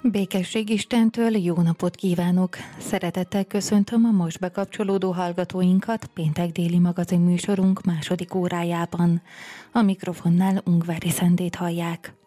Békesség Istentől, jó napot kívánok! Szeretettel köszöntöm a most bekapcsolódó hallgatóinkat péntek déli magazinműsorunk második órájában. A mikrofonnál Ungvári Szendét hallják.